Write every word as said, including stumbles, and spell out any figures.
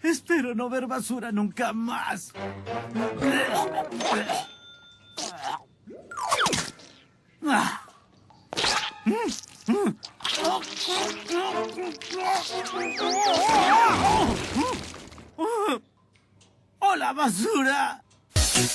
Espero no ver basura nunca más. ¡Hola, basura!